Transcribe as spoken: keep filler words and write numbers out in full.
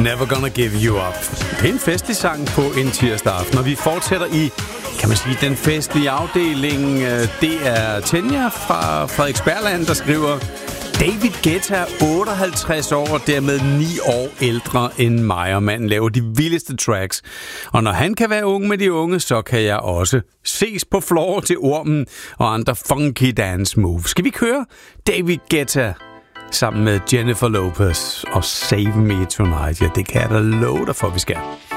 Never Gonna Give You Up. Pæn festlig sang på en tirsdag aften, og vi fortsætter i, kan man sige, den festlige afdeling. Det er Tanja fra Frederiksbergland, der skriver: David Guetta er otteoghalvtreds år og dermed ni år ældre end mig, og manden laver de vildeste tracks. Og når han kan være ung med de unge, så kan jeg også ses på floor til Ormen og andre funky dance moves. Skal vi køre David Guetta sammen med Jennifer Lopez og Save Me Tonight? Ja, det kan jeg da love dig for, vi skal.